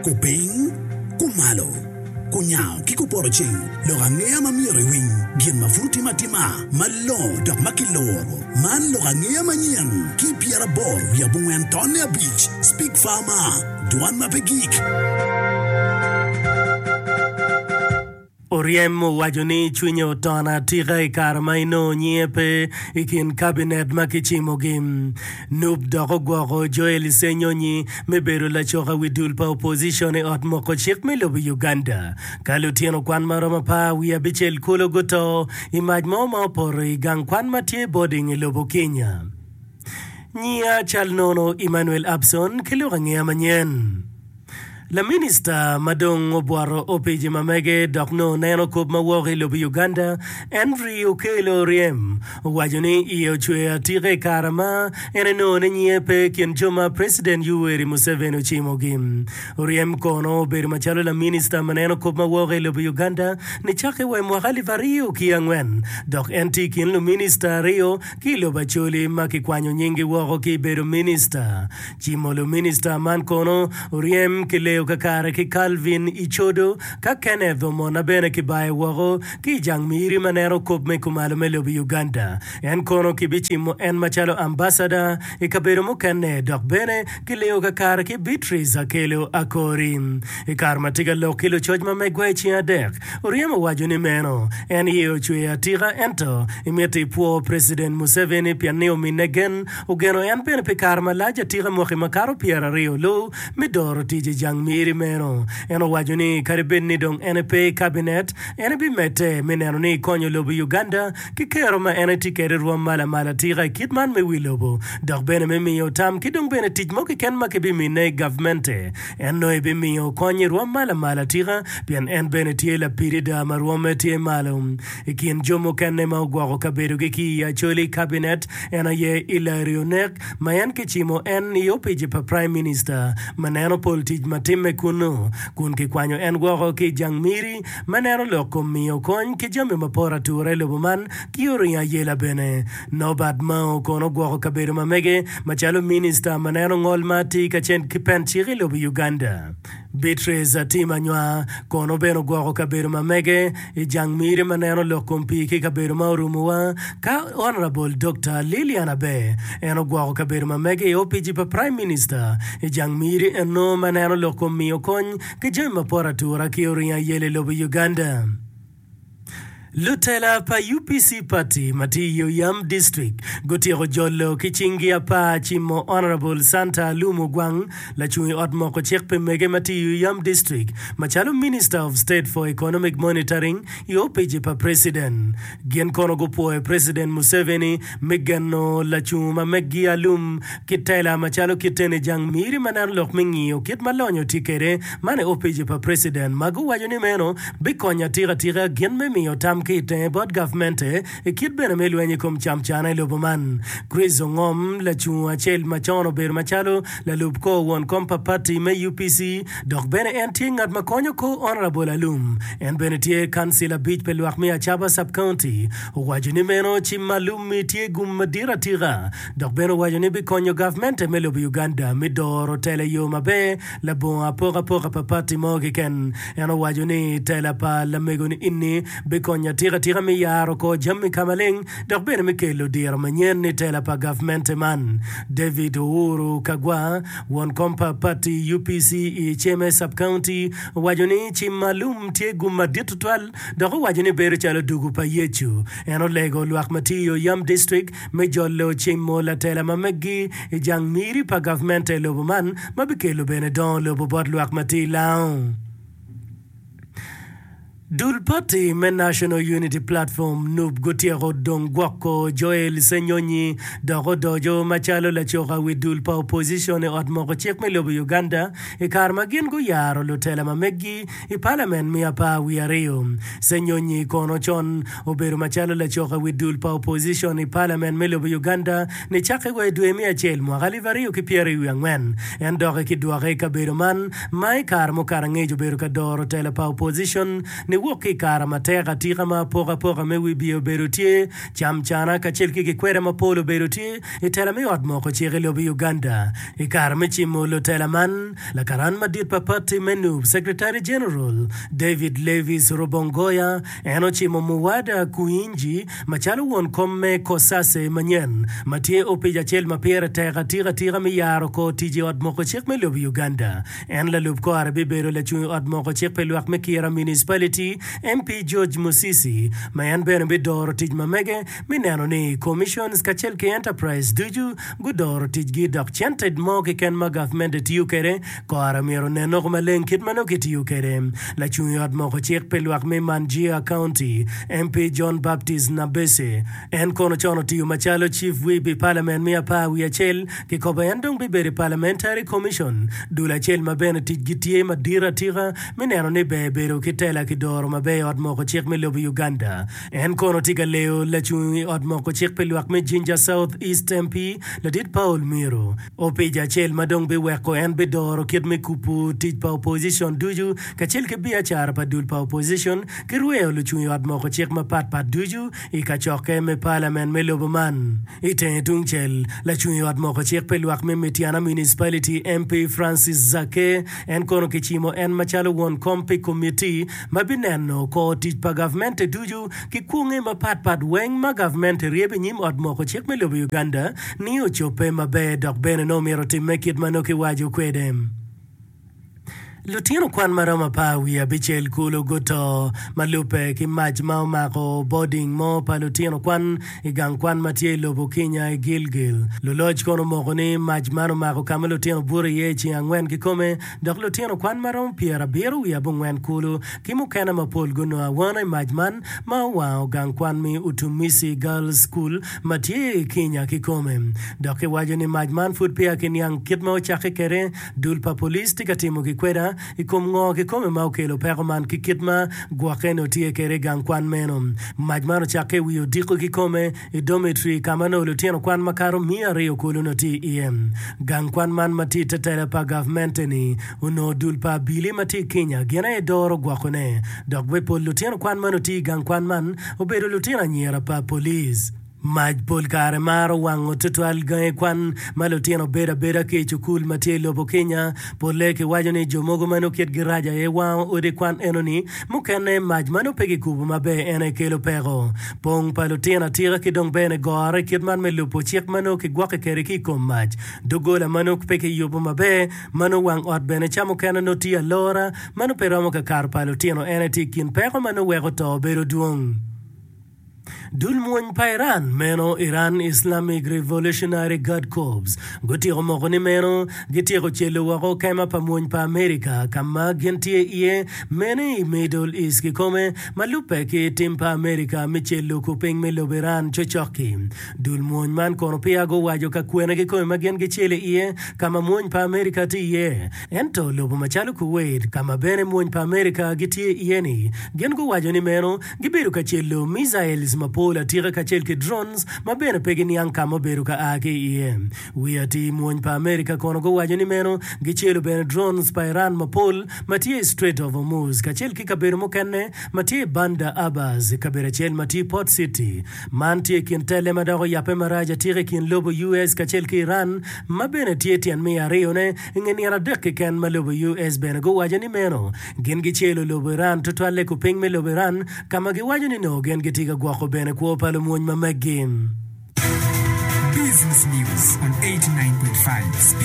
Kuping, kumalo, kunyao, kikuporoching, logangea mamiri wing, bien mafruti matima, malo, dok makiloro, man logangea manyan, kipiara bor, yabungu Antonia Beach, Speak Farmer, Duan Mapegik. Oriemo wajoni chwinyo tona tiga ikarmaino nyiepe ikin cabinet makichimo gim. Nub doko gwako Joel Senyonyi mebero la choka widulpa opposition e otmoko chik melobi Uganda. Kalutieno kwan maroma pa wia bichel kulo goto imaj moma poro igang kwan matie boarding ilobo Kenya. Nyia chalnono Emmanuel Abson kilurangea manyen. La minister Madong Obwaro Opeji Mamege Dokno Neno Kub Mawori Lobi Uganda Henry Okelo Riem Wajoni iyo chwe atire karama Eneno nenyepe kienchoma President Yoweri Museveni Uchimogim Riem kono beri machalo la minister Maneno Kub Mawori Lobi Uganda Nichake we mwakali vario kiangwen Dok enti kinlo minister Rio Kilo bacholi makikwanyo nyingi wako kiberu minister Chimolo minister man kono Riem kile kakare ki Calvin Ichodo ka Kenneth Omona bene ki bae waro ki jang miri manero kop me kumalo me lobi Uganda en kono ki bichi mo en machalo ambassador e kabero mo kenne dok bene ki leo kakare ki Beatrice Akelo Akori e karma tiga lo kilo chojma me gwechi adek uriemo wajuni meno en hiyo chwe atira ento imeti po President Museveni pianeo minegen ugeno en bene pe karma laja tira moki makaro piera rio lo midoro tije jang miri meno eno wajuni karibeni dong NP cabinet NB mete meneno ni konyo lobo Uganda kikero ma NT kere ruwa mala tira kitman me wilobo dok bene me miyo tam kidong bene tijmo ki ken ma kebi mine governmente eno ebe miyo konyi ruwa mala tira pian en bene tie la pirida ma ruwa me tie malum ikien jomo kenne ma ugwako kaberu geki ya choli cabinet ena ye Ilarionek mayan kichimo en yopeje pa prime minister maneno politij matime kuno kun ki kwanyo en gwako ki jang miri manero loko miyo kony ki jami mapora ture lobuman ki uri ya yela bene no bad mao kono gwako kaberu mamege machalo minister manero ngol mati kachen kipen chiri lobu Uganda Beatrice Atima nywa kono beno gwako kaberu mamege jang miri manero loko mpi ki kaberu maurumuwa ka Honorable Dr. Liliana Be eno gwako kaberu mamege opiji pa prime minister jang miri eno manero loko miyo kony ke jema pora tura ki oriya yele lobo Uganda. Lutela pa UPC party Matiyo Yam district Gotiro Jolo kichingia pa chimo Honorable Santa Lumu Gwang la chui otmoko chekpe mege Matiyo Yam district machalo Minister of State for Economic Monitoring iopeje pa President Gien kono gopoe President Museveni megano la chuma megi alum kitela machalo kitene jang miri manar lok mengiyo kit malonyo tikere mane opeje pa President magu wajoni meno bikonya tira gien memiyo tam kite bod government kit bene melwenye kom chamchana loboman Chris Ngom la chua chel machono ber machalo la lubko won kompa party me UPC dok bene enting at makonyo ko Honorable Alum en bene tie Councilor Beach pelwak mi achaba sub county wajuni meno chimalum tie gum madira tira dok bene wajuni bikonyo government me lobo Uganda midoro tele yo mabe la bon apora pa party mogi ken en wajuni tele pa la megoni inni bikonyo tira mi yaro ko jammi kamaleng dok bene mikelo dir manyen ni tela pa government man David Uhuru Kagwa won kompa party UPC i cheme sub county wajoni chimalum tie gumma ditutwal dok wajoni bere chalo dugu pa yechu eno lego luak Matiyo Yam district me jollo chimo la tela mamegi jang miri pa government lobo man mabikelo bene don lobo bot luak Mati lao Dul Party men National Unity Platform Nub Gutiero Dong Gwako Joel Senyonyi Doro Dojo Machalo la choka with Dul Pa opposition e otmoko chek me lobo Uganda e karma gin go yaro lotela mamegi e parliament mi apa wiario Senyonyi kono chon oberu Machalo la choka with Dul Pa opposition e parliament me lobo Uganda ne chake go edwe mi achel mo gali vario ki pieri wiangwen en dore ki duare ka beru man mai karmo karangejo beru ka doro tela pa opposition ne wo ki kara mateka tika ma poka me wi bio berutie cham chana ka chel ki kwere ma polo berutie itela me od moko chire lo Uganda ikar me chimo lo telaman la karan madit papati menu Secretary General David Levis Robongoya eno chimo muwada kuinji machalo won komme kosase manyen matie opija chel mapera tira mi yaro ko tiji od moko chik me lo Uganda en la lub ko arabi bero la chu od moko chik pe luak me kira municipality MP George Musisi mayan bero be doro tij mamege mineno ni commissions kachel ke enterprise duju gudoro tij gi dok chanted mo ke ken ma government tiu kere ko aramiro ne no malen kit mano ke tiu kere la chu od moko chik pe luak me Manjia County MP John Baptist Nabese en kono chono tiu machalo chief we be parliament mi apa we chel ke ko bayandong be bere parliamentary commission dula chel mabene tij gitie madira tira mineno ni be bero kitela kidoro mabe od moko chik me lo Uganda en kono tiga leo la chu od moko chik pe luak me Jinja South East MP la dit Paul Miro opeja chel madong be weko en be doro kit me kupu tij pa opposition duju ka chel ke bia char pa dul pa opposition ke rueo lu chu od moko chik ma pat duju I ka choke me parliament me lo man ite tung chel la chu od moko chik pe luak me Metiana municipality MP Francis Zake en kono ke chimo en machalo won kompe committee mabineno ko tij pa government duju ki kunge ma pat weng ma government riebe nyim od moko chik me lo Uganda ni ochope mabe dok bene no miro timekit manoke wajo kwedem Lutino kwan marama pa wia bichel kulo goto malupe ki maj mao mako boarding mo pa lutino kwan igang kwan matie lobo Kenya Gilgil luloj kono mogoni maj mano mako kama lutino buri yechi angwen kikome dok lutino kwan marama piera biru wia bungwen kulo kimu kena mapol guno awana maj man mao gang kwan mi Utumisi Girls School matie Kenya kikome doke wajoni maj man food pia kinyang kitmo chake kere dulpa police tikatimu kikweda ikom ngo ke kome mau kelo perman ki kitma guakeno tie kere gang kwan meno majmano chake wiyo diko ki kome idometri kamano lutieno kwan makaro mia rio kuluno ti gang kwan man mati tetele pa government ni uno dulpa bili mati Kenya gena doro guakone dogwe pol lutieno kwan mano ti gang kwan man obedo lutiena nyera pa police Maj pol kare maro wango tutual gae kwan malutieno beda ke chukul matie lobo Kenya pole ke wajoni jomogo mano kiet giraja e wao ode kwan enoni mukene maj mano pegi kubu mabe ene kelo pero pong palutiena tira ki dong bene gore kiet man me lupo chik mano ki gwake kere ki kom maj dogola mano peki yubo mabe mano wang ot bene chamo kena no tia lora mano peromo ka kar palutieno ene tikin pero mano wego to bero duong Dul muony pa Iran meno Iran Islamic Revolutionary Guard Corps gotiro mogoni meno gitiro chelo wako kema pa muony pa Amerika kama gentie iye mene Middle East kikome malupe ki timpa Amerika michelo kuping melo Iran chochoki dul muony man kono pia go wajo ka kwena kikome magen gichele iye kama muony pa Amerika ti iye ento lobo machalo Kuwait kama bene muony pa Amerika gitie iye ni gen go wajo ni meno gibiru ka chelo missiles mapola tira ka chelke drones mabene pegini anka moberu ka ake iye wiati muony pa Amerika kono go wajo ni meno gichelo bene drones pa Iran mapol matie Strait of Hormuz ka chelke kaberu mokenne matie Bandar Abbas kabera chel matie Port City mantie kintele madago yape maraja tire kin lobo US ka chelke Iran mabene tie tian mi arione ngeni ara dekke ken malobo US bene go wajo ni meno gen gichelo lobo Iran totwale ku ping me lobo Iran kama gi wajo ni no gen gitiga gwako bene kuo palo muony mamegin Business News on 89.5